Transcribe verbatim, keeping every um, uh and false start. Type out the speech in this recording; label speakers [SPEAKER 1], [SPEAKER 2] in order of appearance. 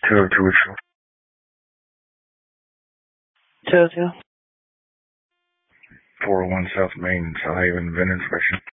[SPEAKER 1] two oh two Wichita.
[SPEAKER 2] two oh two.
[SPEAKER 1] four oh one South Main, South Haven, VIN inspection.